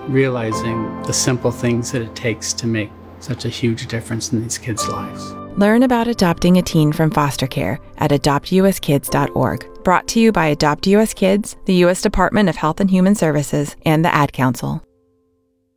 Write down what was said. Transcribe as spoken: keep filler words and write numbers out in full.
realizing the simple things that it takes to make such a huge difference in these kids' lives. Learn about adopting a teen from foster care at adopt u s kids dot org. Brought to you by Adopt U S Kids, the U S Department of Health and Human Services, and the Ad Council.